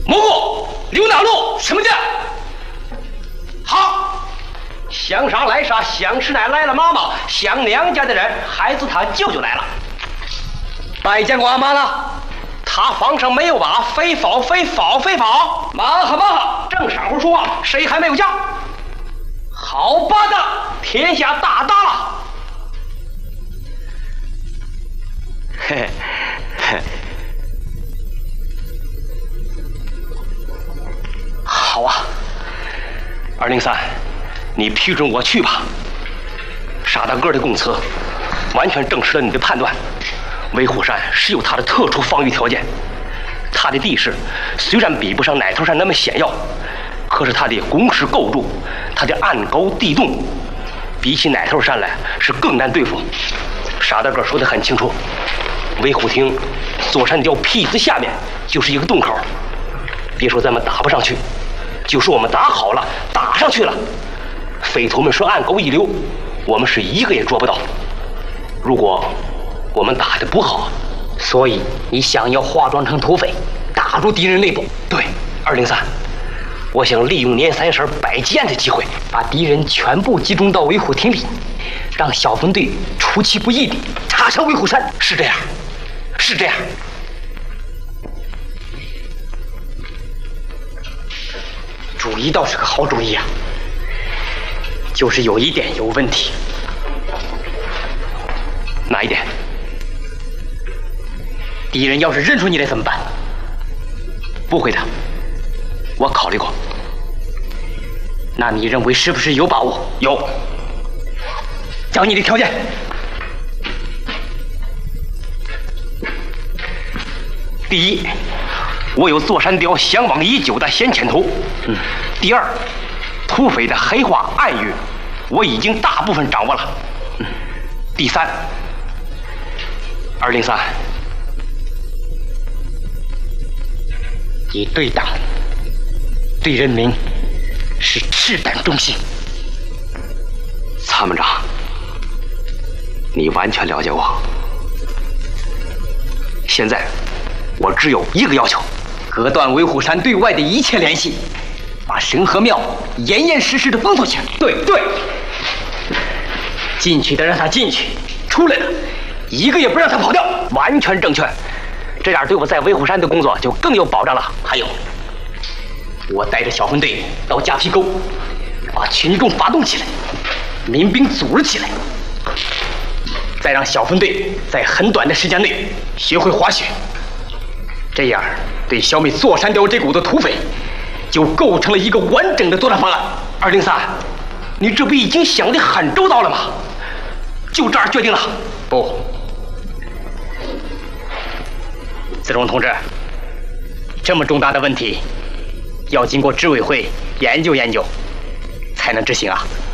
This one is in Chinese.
蘑菇，刘大路，什么的？好，想杀来杀，想吃奶来了妈妈，想娘家的人，孩子他舅舅来了。拜见过阿妈了。他房上没有把非法。马哈，正晌午说话，谁还没有家？好巴的，天下大了。嘿嘿。好啊，203，你批准我去吧。沙大个的供词完全证实了你的判断，威虎山是有它的特殊防御条件。它的地势虽然比不上奶头山那么险要，可是它的工事构筑，它的暗沟地洞，比起奶头山来是更难对付。沙大个说得很清楚，威虎亭左山雕坯子下面就是一个洞口，别说咱们打不上去，就是我们打好了，打上去了，匪徒们说暗沟一流，我们是一个也捉不到。如果我们打得不好， 所以你想要化妆成土匪，打入敌人内部？ 对，203，我想利用年三十摆剑的机会， 把敌人全部集中到威虎亭里，让小分队出其不意地插上威虎山。 是这样。 主意倒是个好主意啊，就是有一点有问题。 哪一点？ 敌人要是认出你来怎么办？ 不会的，我考虑过。 那你认为是不是有把握？ 有。 讲你的条件。 第一，我有座山雕向往已久的先遣图。第二，土匪的黑话暗语，我已经大部分掌握了。第三，203， 你对党、对人民是赤胆忠心。 参谋长，你完全了解我。现在我只有一个要求： 隔断威虎山对外的一切联系，把神和庙严严实实的封锁起来。对，进去的让他进去，出来的一个也不让他跑掉。 完全正确，这样对我在威虎山的工作就更有保障了。 还有，我带着小分队到夹皮沟，把群众发动起来，民兵组织起来，再让小分队在很短的时间内学会滑雪。这样，对消灭座山雕这股子土匪，就构成了一个完整的作战方案。 203，你这不已经想得很周到了吗？就这儿决定了？ 不，子荣同志，这么重大的问题，要经过执委会研究才能执行啊。